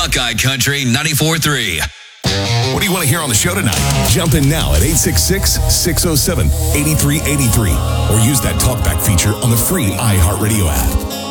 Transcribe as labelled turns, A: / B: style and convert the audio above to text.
A: Buckeye Country 94.3.
B: What do you want to hear on the show tonight? Jump in now at 866-607-8383 or use that talkback feature on the free iHeartRadio app.